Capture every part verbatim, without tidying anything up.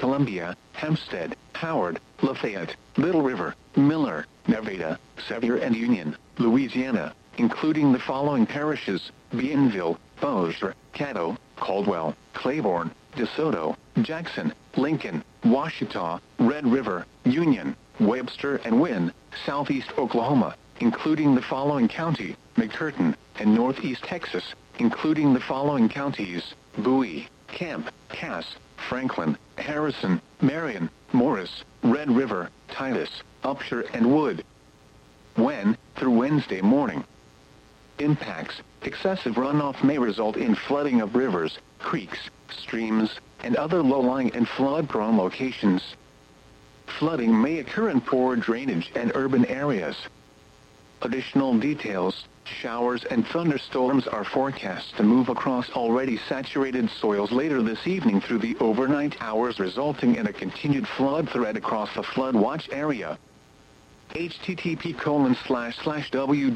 Columbia, Hempstead, Howard, Lafayette, Little River, Miller, Nevada, Sevier and Union, Louisiana, including the following parishes: Bienville, Bossier, Caddo, Caldwell, Claiborne, DeSoto, Jackson, Lincoln, Washita, Red River, Union, Webster and Wynne, Southeast Oklahoma, including the following county: McCurtain, and Northeast Texas, including the following counties: Bowie, Camp, Cass, Franklin, Harrison, Marion, Morris, Red River, Titus, Upshur and Wood. When, through Wednesday morning. Impacts: excessive runoff may result in flooding of rivers, creeks, streams, and other low-lying and flood-prone locations. Flooding may occur in poor drainage and urban areas. Additional details: showers and thunderstorms are forecast to move across already saturated soils later this evening through the overnight hours, resulting in a continued flood threat across the flood watch area. http colon slash slash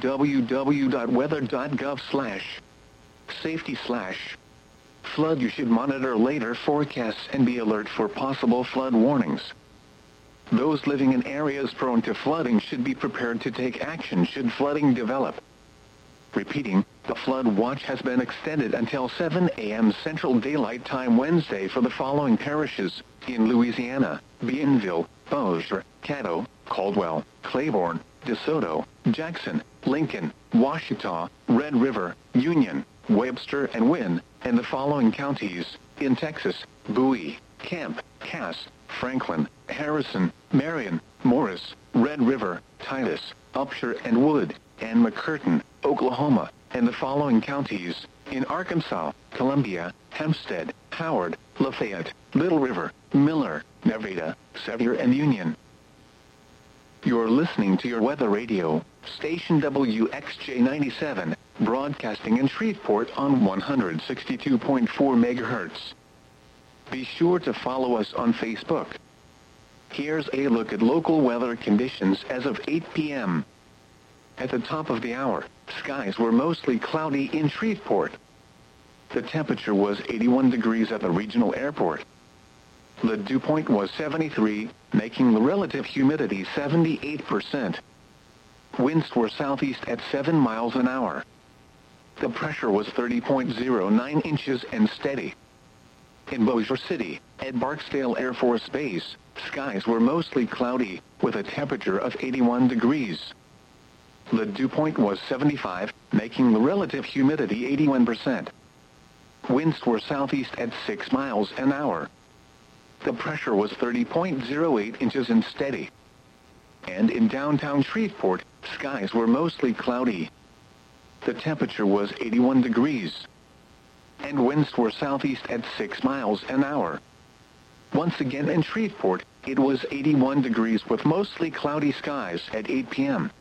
www.weather.gov slash safety slash flood. You should monitor later forecasts and be alert for possible flood warnings. Those living in areas prone to flooding should be prepared to take action should flooding develop. Repeating, the flood watch has been extended until seven a m Central Daylight Time Wednesday for the following parishes: in Louisiana: Bienville, Bossier, Caddo, Caldwell, Claiborne, DeSoto, Jackson, Lincoln, Washita, Red River, Union, Webster and Wynne, and the following counties: in Texas: Bowie, Camp, Cass, Franklin, Harrison, Marion, Morris, Red River, Titus, Upshur and Wood, and McCurtain, Oklahoma, and the following counties: in Arkansas: Columbia, Hempstead, Howard, Lafayette, Little River, Miller, Nevada, Sevier and Union. You're listening to your weather radio, station W X J ninety-seven, broadcasting in Shreveport on one hundred sixty-two point four megahertz. Be sure to follow us on Facebook. Here's a look at local weather conditions as of eight p m At the top of the hour, skies were mostly cloudy in Shreveport. The temperature was eighty-one degrees at the regional airport. The dew point was seventy-three, making the relative humidity seventy-eight percent. Winds were southeast at seven miles an hour. The pressure was thirty point zero nine inches and steady. In Bossier City, at Barksdale Air Force Base, skies were mostly cloudy, with a temperature of eighty-one degrees. The dew point was seventy-five, making the relative humidity eighty-one percent. Winds were southeast at six miles an hour. The pressure was thirty point zero eight inches and steady. And in downtown Shreveport, skies were mostly cloudy. The temperature was eighty-one degrees. And winds were southeast at six miles an hour. Once again in Shreveport, it was eighty-one degrees with mostly cloudy skies at eight p m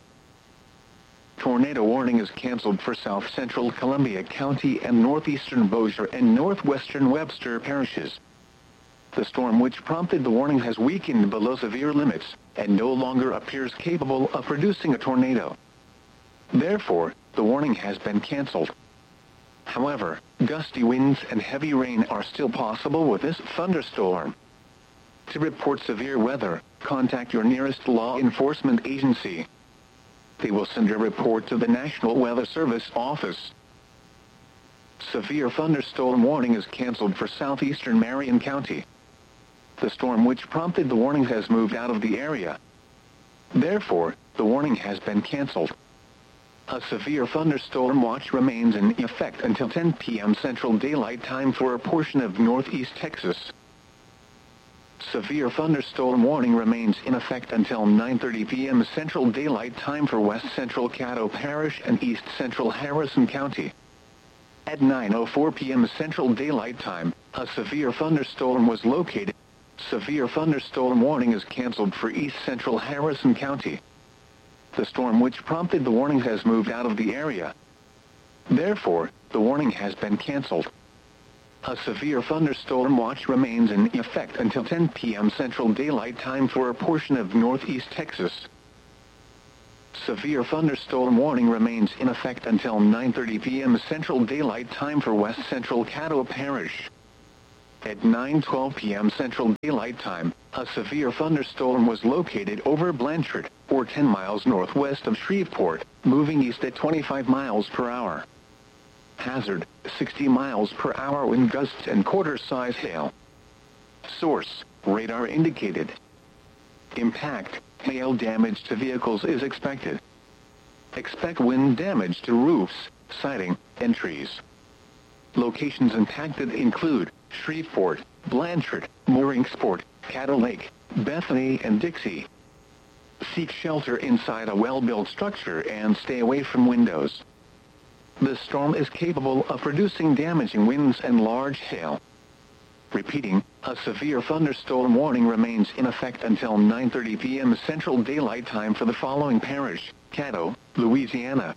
Tornado warning is canceled for south central Columbia County and northeastern Bossier and northwestern Webster parishes. The storm which prompted the warning has weakened below severe limits and no longer appears capable of producing a tornado. Therefore, the warning has been canceled. However, gusty winds and heavy rain are still possible with this thunderstorm. To report severe weather, contact your nearest law enforcement agency. They will send a report to the National Weather Service office. Severe thunderstorm warning is canceled for southeastern Marion County. The storm which prompted the warning has moved out of the area. Therefore, the warning has been canceled. A severe thunderstorm watch remains in effect until ten p m Central Daylight Time for a portion of northeast Texas. Severe thunderstorm warning remains in effect until nine thirty p m Central Daylight Time for west central Caddo Parish and east central Harrison County. At nine oh four p m Central Daylight Time, a severe thunderstorm was located. Severe thunderstorm warning is canceled for east central Harrison County. The storm which prompted the warning has moved out of the area. Therefore, the warning has been canceled. A severe thunderstorm watch remains in effect until ten p m Central Daylight Time for a portion of northeast Texas. Severe thunderstorm warning remains in effect until nine thirty p m Central Daylight Time for west central Caddo Parish. At nine twelve p m Central Daylight Time, a severe thunderstorm was located over Blanchard, or ten miles northwest of Shreveport, moving east at twenty-five miles per hour. Hazard, sixty miles per hour wind gusts and quarter-size hail. Source, radar indicated. Impact, hail damage to vehicles is expected. Expect wind damage to roofs, siding, and trees. Locations impacted include Shreveport, Blanchard, Mooringsport, Caddo Lake, Bethany, and Dixie. Seek shelter inside a well-built structure and stay away from windows. The storm is capable of producing damaging winds and large hail. Repeating, a severe thunderstorm warning remains in effect until nine thirty p m Central Daylight Time for the following parish: Caddo, Louisiana.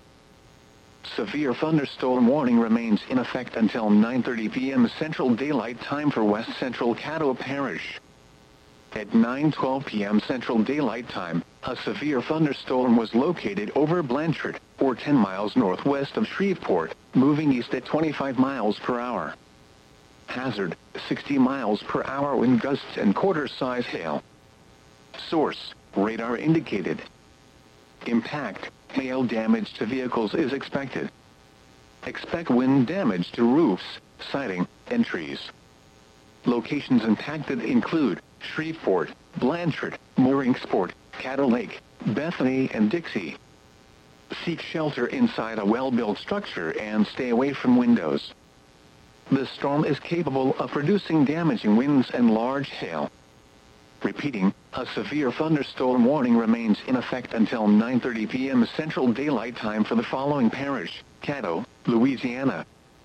Severe thunderstorm warning remains in effect until nine thirty p m Central Daylight Time for West Central Caddo Parish. At nine twelve p m Central Daylight Time, a severe thunderstorm was located over Blanchard, or ten miles northwest of Shreveport, moving east at twenty-five miles per hour. Hazard, sixty miles per hour wind gusts and quarter-size hail. Source, radar indicated. Impact, hail damage to vehicles is expected. Expect wind damage to roofs, siding, and trees. Locations impacted include Shreveport, Blanchard, Mooringsport, Caddo Lake, Bethany, and Dixie. Seek shelter inside a well-built structure and stay away from windows. The storm is capable of producing damaging winds and large hail. Repeating, a severe thunderstorm warning remains in effect until nine thirty p m Central Daylight Time for the following parish: Caddo, Louisiana.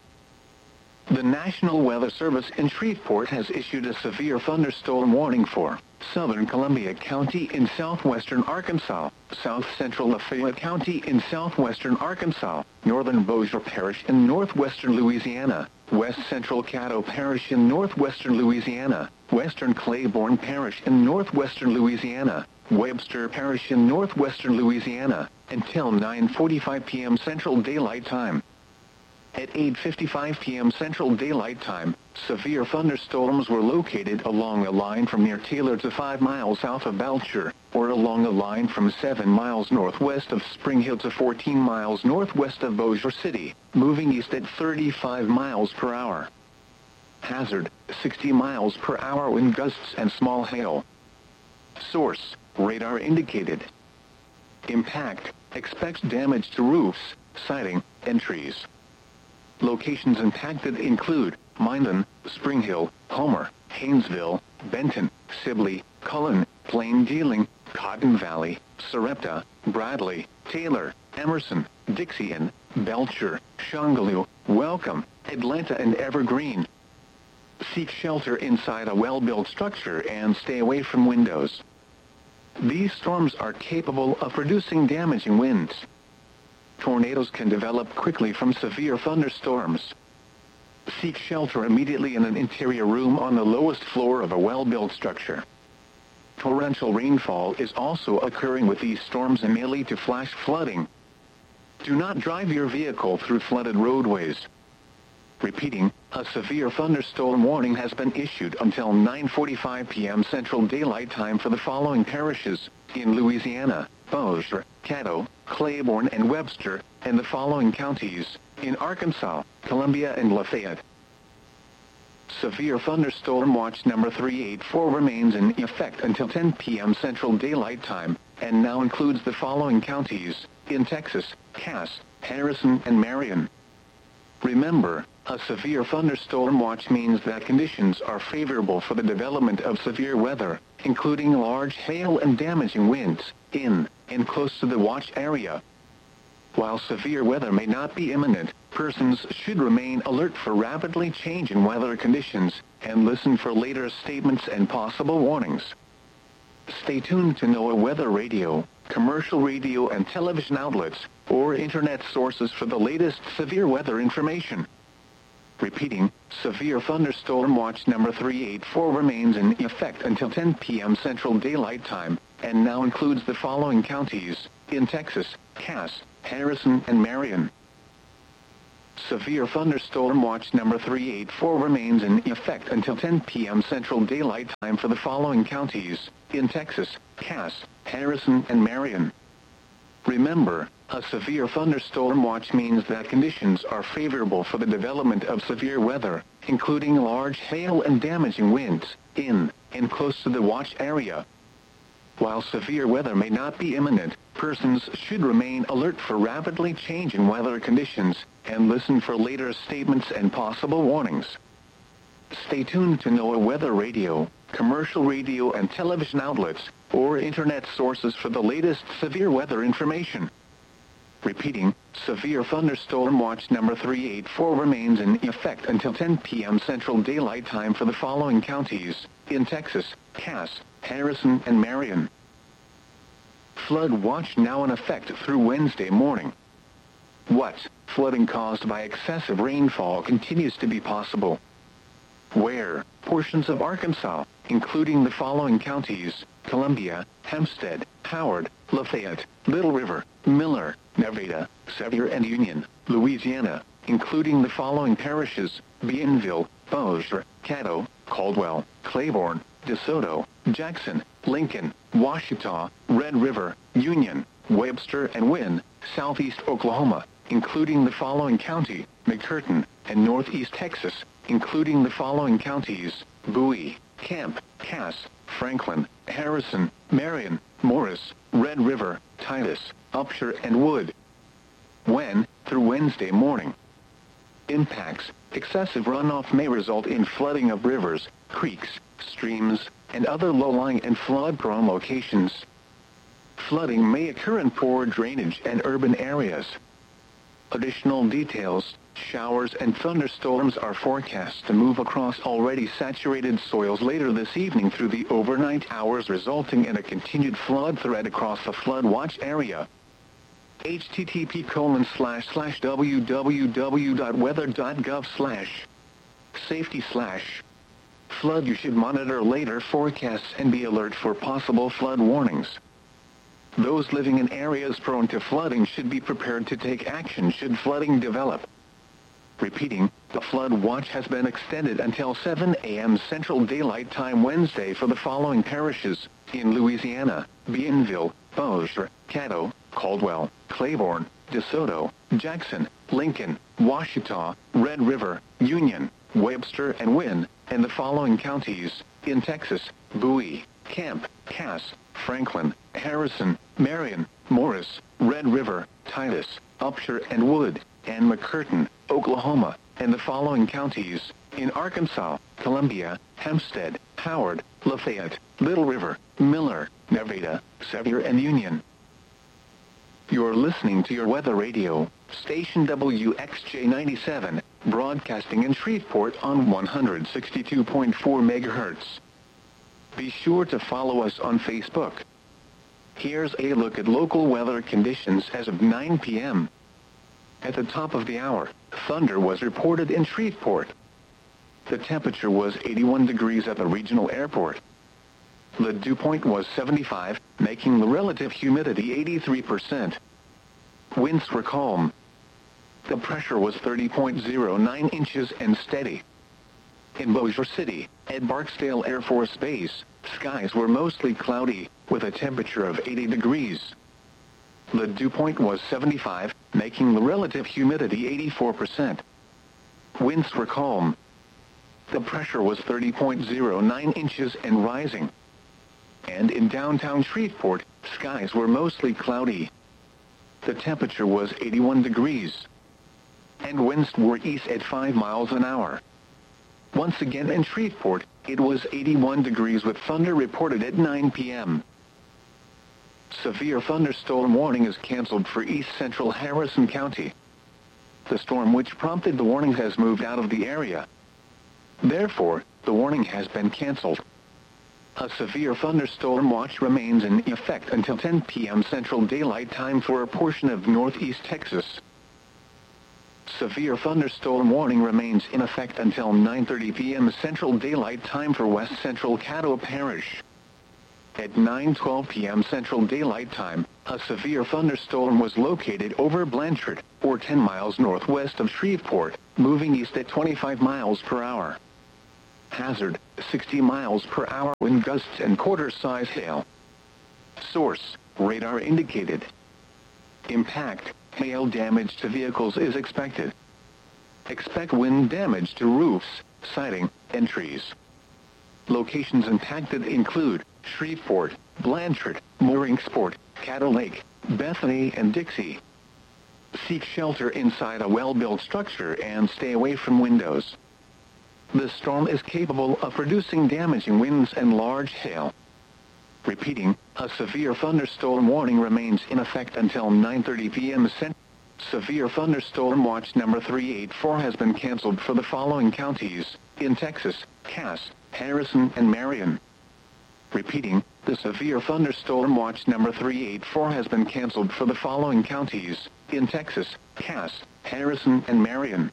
The National Weather Service in Shreveport has issued a severe thunderstorm warning for southern Columbia County in southwestern Arkansas, south central Lafayette County in southwestern Arkansas, northern Bossier Parish in northwestern Louisiana, west central Caddo Parish in northwestern Louisiana, western Claiborne Parish in northwestern Louisiana, Webster Parish in northwestern Louisiana, until nine forty-five p m Central Daylight Time. At eight fifty-five p m Central Daylight Time, severe thunderstorms were located along a line from near Taylor to five miles south of Belcher, or along a line from seven miles northwest of Spring Hill to fourteen miles northwest of Bossier City, moving east at thirty-five miles per hour. Hazard, sixty miles per hour wind gusts and small hail. Source, radar indicated. Impact, expects damage to roofs, siding, and trees. Locations impacted include Minden, Spring Hill, Homer, Haynesville, Benton, Sibley, Cullen, Plain Dealing, Cotton Valley, Sarepta, Bradley, Taylor, Emerson, Dixie, and Belcher, Shongaloo, Welcome, Atlanta, and Evergreen. Seek shelter inside a well-built structure and stay away from windows. These storms are capable of producing damaging winds. Tornadoes can develop quickly from severe thunderstorms. Seek shelter immediately in an interior room on the lowest floor of a well-built structure. Torrential rainfall is also occurring with these storms and may lead to flash flooding. Do not drive your vehicle through flooded roadways. Repeating, a severe thunderstorm warning has been issued until nine forty-five p m Central Daylight Time for the following parishes in Louisiana: Bossier, Caddo, Claiborne, and Webster, and the following counties in Arkansas, Columbia, and Lafayette. Severe thunderstorm watch number three eighty-four remains in effect until ten p m Central Daylight Time, and now includes the following counties in Texas: Cass, Harrison, and Marion. Remember, a severe thunderstorm watch means that conditions are favorable for the development of severe weather, including large hail and damaging winds, in and close to the watch area. While severe weather may not be imminent, persons should remain alert for rapidly changing weather conditions and listen for later statements and possible warnings. Stay tuned to NOAA Weather Radio, commercial radio and television outlets, or internet sources for the latest severe weather information. Repeating, severe thunderstorm watch number three eighty-four remains in effect until ten p m Central Daylight Time, and now includes the following counties in Texas: Cass, Harrison, and Marion. Severe thunderstorm watch number three eight four remains in effect until ten p m Central Daylight Time for the following counties in Texas: Cass, Harrison, and Marion. Remember, a severe thunderstorm watch means that conditions are favorable for the development of severe weather, including large hail and damaging winds, in and close to the watch area. While severe weather may not be imminent, persons should remain alert for rapidly changing weather conditions and listen for later statements and possible warnings. Stay tuned to NOAA Weather Radio, commercial radio and television outlets, or internet sources for the latest severe weather information. Repeating, severe thunderstorm watch number three eight four remains in effect until ten p m Central Daylight Time for the following counties in Texas: Cass, Harrison, and Marion. Flood watch now in effect through Wednesday morning. What? Flooding caused by excessive rainfall continues to be possible. Where? Portions of Arkansas, including the following counties: Columbia, Hempstead, Howard, Lafayette, Little River, Miller, Nevada, Sevier, and Union. Louisiana, including the following parishes: Bienville, Bossier, Caddo, Caldwell, Claiborne, DeSoto, Jackson, Lincoln, Washita, Red River, Union, Webster, and Wynne. Southeast Oklahoma, including the following county: McCurtain, and Northeast Texas, including the following counties: Bowie, Camp, Cass, Franklin, Harrison, Marion, Morris, Red River, Titus, Upshur, and Wood. When? Through Wednesday morning. Impacts: excessive runoff may result in flooding of rivers, creeks, streams, and other low-lying and flood-prone locations. Flooding may occur in poor drainage and urban areas. Additional details: showers and thunderstorms are forecast to move across already saturated soils later this evening through the overnight hours, resulting in a continued flood threat across the flood watch area. H T T P colon slash slash www dot weather dot gov slash safety slash flood. You should monitor later forecasts and be alert for possible flood warnings. Those living in areas prone to flooding should be prepared to take action should flooding develop. Repeating, the flood watch has been extended until seven a m Central Daylight Time Wednesday for the following parishes in Louisiana: Bienville, Bossier, Caddo, Caldwell, Claiborne, DeSoto, Jackson, Lincoln, Washita, Red River, Union, Webster, and Wynne, and the following counties in Texas: Bowie, Camp, Cass, Franklin, Harrison, Marion, Morris, Red River, Titus, Upshur, and Wood, and McCurtain, Oklahoma, and the following counties in Arkansas: Columbia, Hempstead, Howard, Lafayette, Little River, Miller, Nevada, Sevier, and Union. You're listening to your weather radio, station W X J ninety-seven, broadcasting in Shreveport on one hundred sixty-two point four megahertz. Be sure to follow us on Facebook. Here's a look at local weather conditions as of nine p m At the top of the hour, thunder was reported in Shreveport. The temperature was eighty-one degrees at the regional airport. The dew point was seventy-five, making the relative humidity eighty-three percent. Winds were calm. The pressure was thirty point zero nine inches and steady. In Bossier City, at Barksdale Air Force Base, skies were mostly cloudy, with a temperature of eighty degrees. The dew point was seventy-five, making the relative humidity eighty-four percent. Winds were calm. The pressure was thirty point zero nine inches and rising. And in downtown Shreveport, skies were mostly cloudy. The temperature was eighty-one degrees. And winds were east at five miles an hour. Once again in Shreveport, it was eighty-one degrees with thunder reported at nine p m Severe thunderstorm warning is canceled for east central Harrison County. The storm which prompted the warning has moved out of the area. Therefore, the warning has been canceled. A severe thunderstorm watch remains in effect until ten p m Central Daylight Time for a portion of northeast Texas. Severe thunderstorm warning remains in effect until nine thirty p m Central Daylight Time for west central Caddo Parish. At nine twelve p m Central Daylight Time, a severe thunderstorm was located over Blanchard, or ten miles northwest of Shreveport, moving east at twenty-five miles per hour. Hazard, sixty miles per hour wind gusts and quarter-size hail. Source, radar indicated. Impact, hail damage to vehicles is expected. Expect wind damage to roofs, siding, and trees. Locations impacted include Shreveport, Blanchard, Mooringsport, Caddo Lake, Bethany, and Dixie. Seek shelter inside a well-built structure and stay away from windows. The storm is capable of producing damaging winds and large hail. Repeating, a severe thunderstorm warning remains in effect until nine thirty p m Central. Severe thunderstorm watch number three eight four has been canceled for the following counties in Texas: Cass, Harrison, and Marion. Repeating, the severe thunderstorm watch number three eight four has been canceled for the following counties in Texas: Cass, Harrison, and Marion.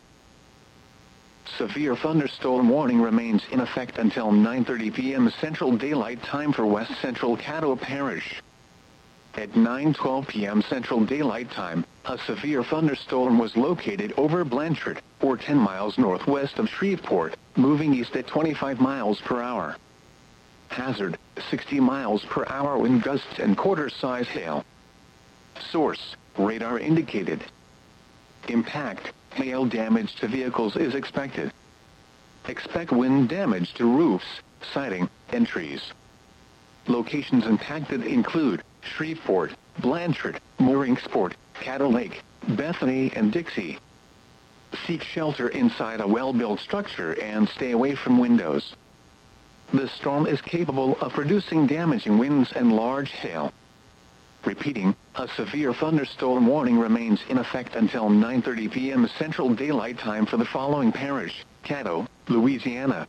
Severe thunderstorm warning remains in effect until nine thirty p m Central Daylight Time for West Central Caddo Parish. At nine twelve p m Central Daylight Time, a severe thunderstorm was located over Blanchard, or ten miles northwest of Shreveport, moving east at twenty-five miles per hour. Hazard, sixty miles per hour wind gusts and quarter-size hail. Source, radar indicated. Impact, hail damage to vehicles is expected. Expect wind damage to roofs, siding, and trees. Locations impacted include Shreveport, Blanchard, Mooringsport, Caddo Lake, Bethany, and Dixie. Seek shelter inside a well-built structure and stay away from windows. The storm is capable of producing damaging winds and large hail. Repeating, a severe thunderstorm warning remains in effect until nine thirty p m Central Daylight Time for the following parish: Caddo, Louisiana.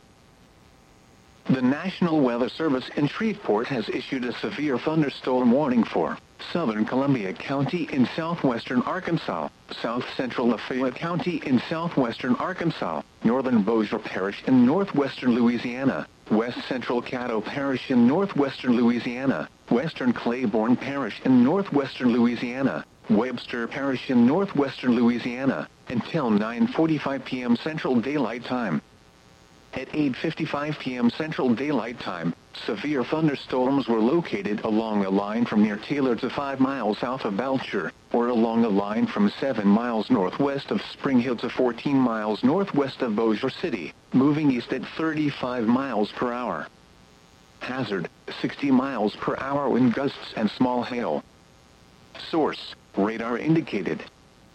The National Weather Service in Shreveport has issued a severe thunderstorm warning for southern Columbia County in southwestern Arkansas, south central Lafayette County in southwestern Arkansas, northern Bossier Parish in northwestern Louisiana, west central Caddo Parish in northwestern Louisiana, western Claiborne Parish in northwestern Louisiana, Webster Parish in northwestern Louisiana, until nine forty-five p m Central Daylight Time. At eight fifty-five p m Central Daylight Time, severe thunderstorms were located along a line from near Taylor to five miles south of Belcher, or along a line from seven miles northwest of Spring Hill to fourteen miles northwest of Bossier City, moving east at thirty-five miles per hour. Hazard, sixty miles per hour wind gusts and small hail. Source, radar indicated.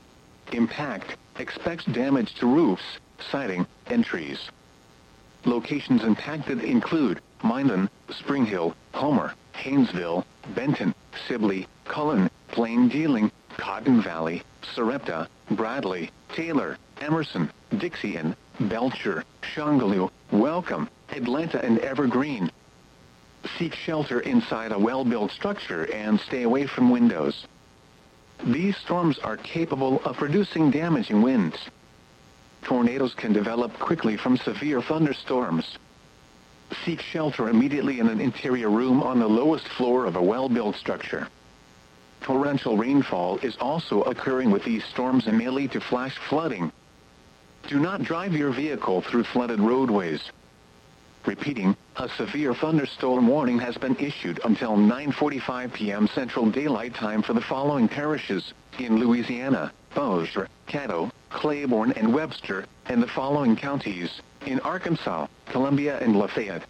Impact, expects damage to roofs, siding, and trees. Locations impacted include Minden, Spring Hill, Homer, Haynesville, Benton, Sibley, Cullen, Plain Dealing, Cotton Valley, Sarepta, Bradley, Taylor, Emerson, Dixie, and Belcher, Shongaloo, Welcome, Atlanta, and Evergreen. Seek shelter inside a well-built structure and stay away from windows. These storms are capable of producing damaging winds. Tornadoes can develop quickly from severe thunderstorms. Seek shelter immediately in an interior room on the lowest floor of a well-built structure. Torrential rainfall is also occurring with these storms and may lead to flash flooding. Do not drive your vehicle through flooded roadways. Repeating, a severe thunderstorm warning has been issued until nine forty-five p m Central Daylight Time for the following parishes in Louisiana: Bossier, Caddo, Claiborne, and Webster, and the following counties in Arkansas, Columbia, and Lafayette.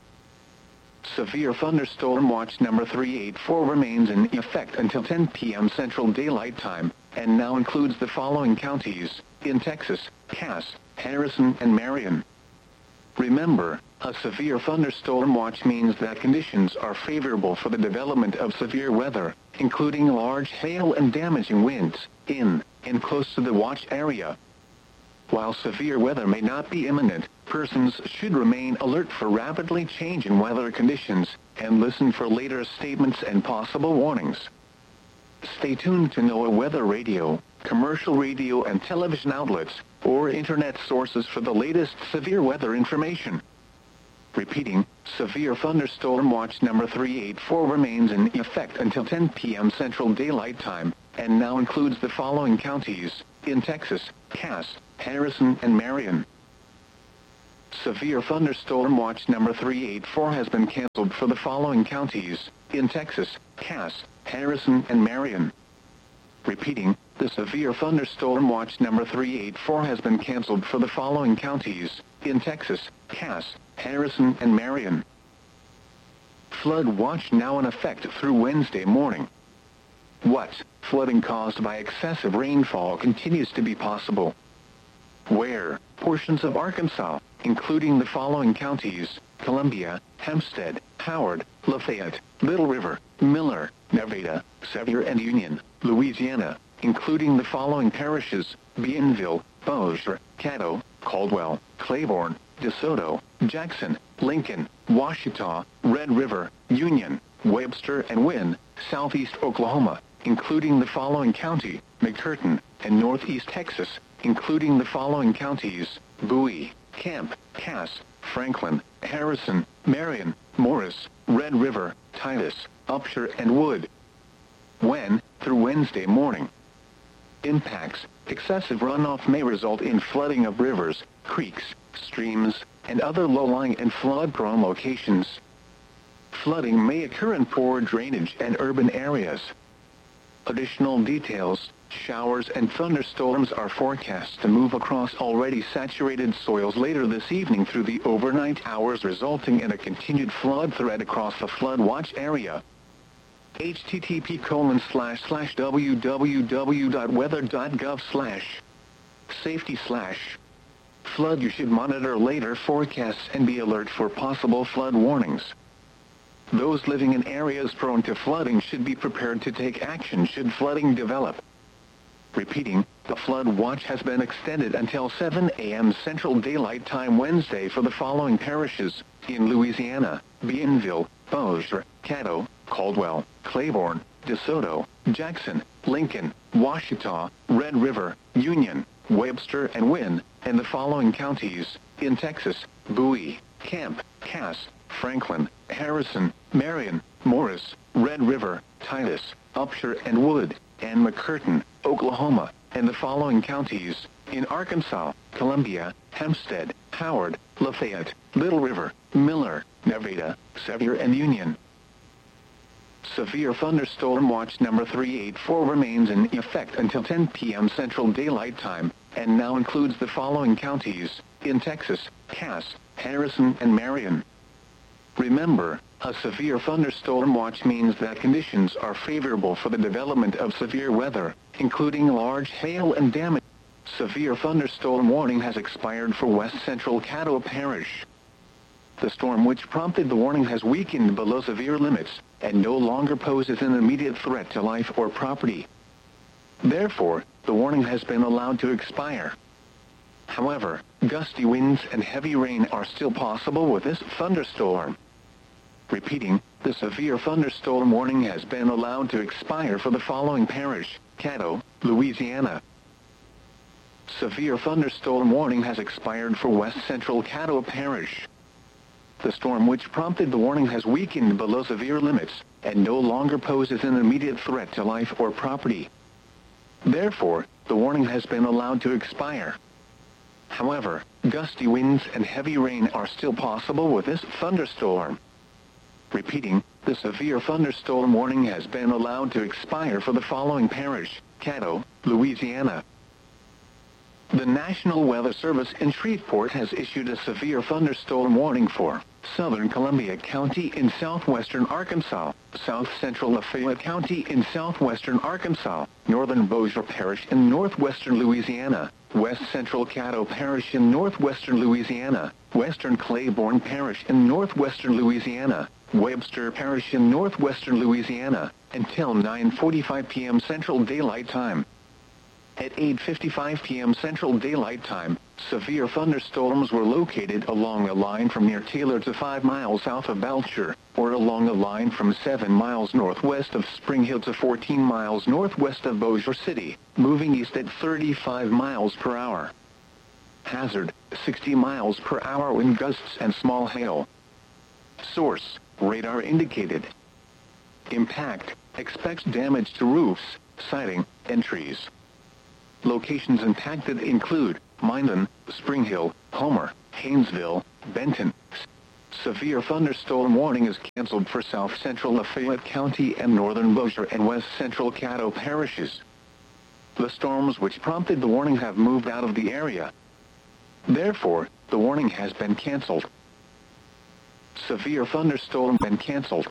Severe thunderstorm watch number three eight four remains in effect until ten p m Central Daylight Time, and now includes the following counties in Texas: Cass, Harrison, and Marion. Remember, a severe thunderstorm watch means that conditions are favorable for the development of severe weather, including large hail and damaging winds, in and close to the watch area. While severe weather may not be imminent, persons should remain alert for rapidly changing weather conditions and listen for later statements and possible warnings. Stay tuned to NOAA Weather Radio, commercial radio and television outlets, or internet sources for the latest severe weather information. Repeating, severe thunderstorm watch number three eight four remains in effect until ten p m Central Daylight Time, and now includes the following counties, in Texas: Cass, Harrison, and Marion. Severe thunderstorm watch number three eight four has been canceled for the following counties, in Texas: Cass, Harrison, and Marion. Repeating, the severe thunderstorm watch number three eight four has been canceled for the following counties, in Texas: Cass, Harrison, and Marion. Flood watch now in effect through Wednesday morning. What? Flooding caused by excessive rainfall continues to be possible. Where? Portions of Arkansas, including the following counties: Columbia, Hempstead, Howard, Lafayette, Little River, Miller, Nevada, Sevier, and Union, Louisiana, including the following parishes: Bienville, Bossier, Caddo, Caldwell, Claiborne, DeSoto, Jackson, Lincoln, Washita, Red River, Union, Webster, and Wynne, Southeast Oklahoma, including the following county: McCurtain, and Northeast Texas, including the following counties: Bowie, Camp, Cass, Franklin, Harrison, Marion, Morris, Red River, Titus, Upshur, and Wood. When? Through Wednesday morning. Impacts: excessive runoff may result in flooding of rivers, creeks, streams, and other low-lying and flood-prone locations. Flooding may occur in poor drainage and urban areas. Additional details: showers and thunderstorms are forecast to move across already saturated soils later this evening through the overnight hours, resulting in a continued flood threat across the flood watch area. H T T P colon slash slash w w w dot weather dot gov slash safety slash flood. You should monitor later forecasts and be alert for possible flood warnings. Those living in areas prone to flooding should be prepared to take action should flooding develop. Repeating, the flood watch has been extended until seven a m Central Daylight Time Wednesday for the following parishes, in Louisiana: Bienville, Bossier, Caddo, Caldwell, Claiborne, DeSoto, Jackson, Lincoln, Washita, Red River, Union, Webster, and Wynne, and the following counties, in Texas: Bowie, Camp, Cass, Franklin, Harrison, Marion, Morris, Red River, Titus, Upshur, and Wood, and McCurtain, Oklahoma, and the following counties, in Arkansas: Columbia, Hempstead, Howard, Lafayette, Little River, Miller, Nevada, Sevier, and Union. Severe thunderstorm watch number three eight four remains in effect until ten p m Central Daylight Time, and now includes the following counties, in Texas: Cass, Harrison, and Marion. Remember, a severe thunderstorm watch means that conditions are favorable for the development of severe weather, including large hail and damage. Severe thunderstorm warning has expired for West Central Caddo Parish. The storm which prompted the warning has weakened below severe limits, and no longer poses an immediate threat to life or property. Therefore, the warning has been allowed to expire. However, gusty winds and heavy rain are still possible with this thunderstorm. Repeating, the severe thunderstorm warning has been allowed to expire for the following parish: Caddo, Louisiana. Severe thunderstorm warning has expired for West Central Caddo Parish. The storm which prompted the warning has weakened below severe limits, and no longer poses an immediate threat to life or property. Therefore, the warning has been allowed to expire. However, gusty winds and heavy rain are still possible with this thunderstorm. Repeating, the severe thunderstorm warning has been allowed to expire for the following parish: Caddo, Louisiana. The National Weather Service in Shreveport has issued a severe thunderstorm warning for southern Columbia County in southwestern Arkansas, south central Lafayette County in southwestern Arkansas, northern Bossier Parish in northwestern Louisiana, west central Caddo Parish in northwestern Louisiana, western Claiborne Parish in northwestern Louisiana, Webster Parish in northwestern Louisiana, until nine forty-five p m Central Daylight Time. At eight fifty-five p m Central Daylight Time, severe thunderstorms were located along a line from near Taylor to five miles south of Belcher, or along a line from seven miles northwest of Spring Hill to fourteen miles northwest of Bossier City, moving east at thirty-five miles per hour. Hazard: sixty miles per hour wind gusts and small hail. Source: radar indicated. Impact: expects damage to roofs, siding, and trees. Locations impacted include Minden, Spring Hill, Homer, Haynesville, Benton. Severe thunderstorm warning is canceled for South Central Lafayette County and Northern Bossier and West Central Caddo parishes. The storms which prompted the warning have moved out of the area. Therefore, the warning has been canceled. Severe thunderstorm been canceled.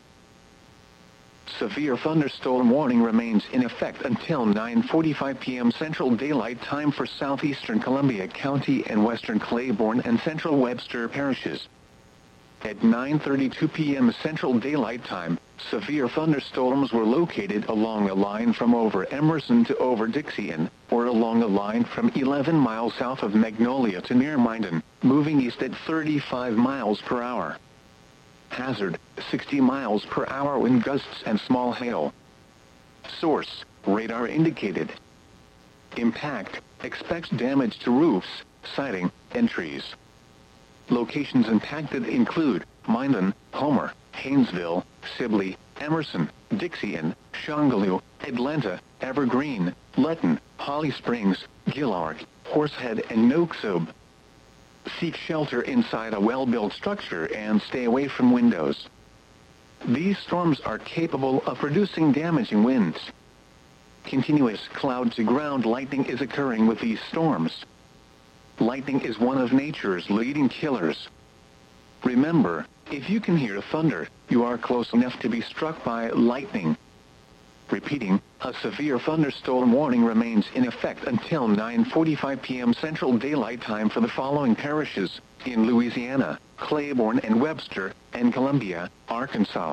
Severe thunderstorm warning remains in effect until nine forty-five p m Central Daylight Time for southeastern Columbia County and western Claiborne and central Webster parishes. At nine thirty-two p m Central Daylight Time, severe thunderstorms were located along a line from over Emerson to over Dixien, or along a line from eleven miles south of Magnolia to near Minden, moving east at thirty-five miles per hour. Hazard: sixty miles per hour wind gusts and small hail. Source: radar indicated. Impact: expects damage to roofs, siding, and trees. Locations impacted include Minden, Homer, Haynesville, Sibley, Emerson, Dixien, Shongaloo, Atlanta, Evergreen, Letton, Holly Springs, Gillard, Horsehead, and Nooksob. Seek shelter inside a well-built structure and stay away from windows. These storms are capable of producing damaging winds. Continuous cloud-to-ground lightning is occurring with these storms. Lightning is one of nature's leading killers. Remember, if you can hear thunder, you are close enough to be struck by lightning. Repeating, a severe thunderstorm warning remains in effect until nine forty-five p m Central Daylight Time for the following parishes in Louisiana: Claiborne and Webster, and Columbia, Arkansas.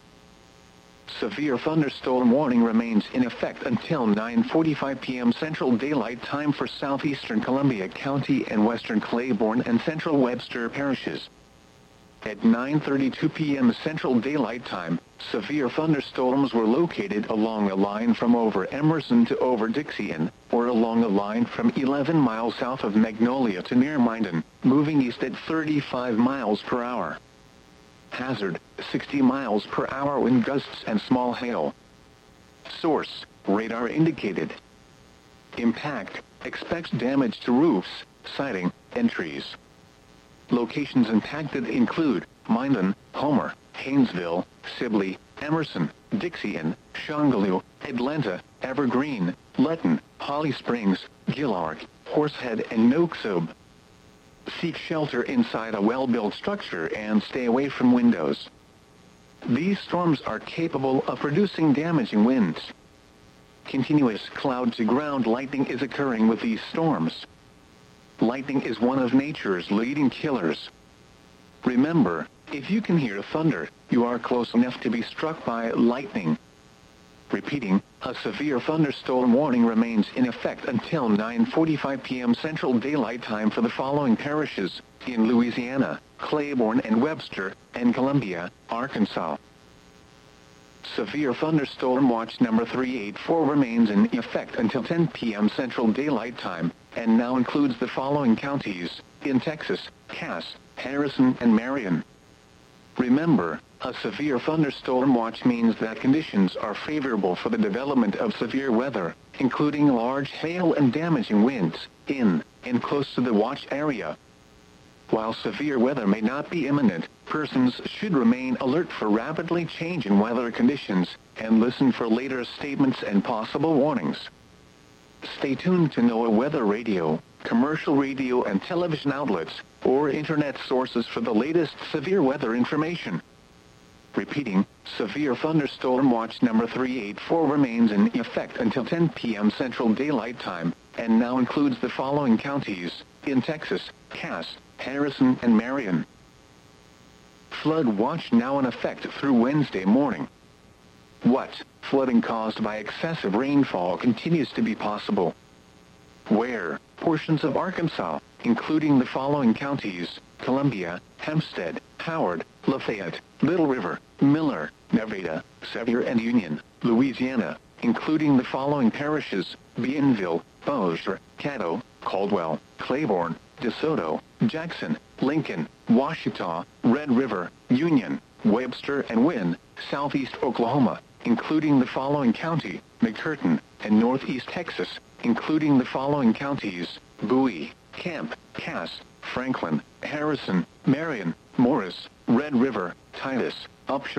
Severe thunderstorm warning remains in effect until nine forty-five p m Central Daylight Time for southeastern Columbia County and western Claiborne and central Webster parishes. At nine thirty-two p m Central Daylight Time, severe thunderstorms were located along a line from over Emerson to over Dixien, or along a line from eleven miles south of Magnolia to near Minden, moving east at thirty-five miles per hour. Hazard: sixty miles per hour wind gusts and small hail. Source: radar indicated. Impact: expects damage to roofs, siding, and trees. Locations impacted include Minden, Homer, Haynesville, Sibley, Emerson, Dixien, Shongaloo, Atlanta, Evergreen, Letton, Holly Springs, Gillard, Horsehead, and Nooksob. Seek shelter inside a well-built structure and stay away from windows. These storms are capable of producing damaging winds. Continuous cloud-to-ground lightning is occurring with these storms. Lightning is one of nature's leading killers. Remember, if you can hear thunder, you are close enough to be struck by lightning. Repeating, a severe thunderstorm warning remains in effect until nine forty-five p m Central Daylight Time for the following parishes in Louisiana: Claiborne and Webster, and Columbia, Arkansas. Severe thunderstorm watch number three eighty-four remains in effect until ten p m Central Daylight Time, and now includes the following counties in Texas: Cass, Harrison, and Marion. Remember, a severe thunderstorm watch means that conditions are favorable for the development of severe weather, including large hail and damaging winds, in and close to the watch area. While severe weather may not be imminent, persons should remain alert for rapidly changing weather conditions and listen for later statements and possible warnings. Stay tuned to NOAA Weather Radio, commercial radio and television outlets, or internet sources for the latest severe weather information. Repeating, severe thunderstorm watch number three eighty-four remains in effect until ten p m Central Daylight Time, and now includes the following counties in Texas: Cass, Harrison, and Marion. Flood watch now in effect through Wednesday morning. What? Flooding caused by excessive rainfall continues to be possible. Where? Portions of Arkansas, including the following counties: Columbia, Hempstead, Howard, Lafayette, Little River, Miller, Nevada, Sevier, and Union. Louisiana, including the following parishes: Bienville, Bossier, Caddo, Caldwell, Claiborne, DeSoto, Jackson, Lincoln, Washita, Red River, Union, Webster, and Wynne, southeast Oklahoma, including the following county, McCurtain, and northeast Texas, including the following counties, Bowie, Camp, Cass, Franklin, Harrison, Marion, Morris, Red River, Titus, Upshur,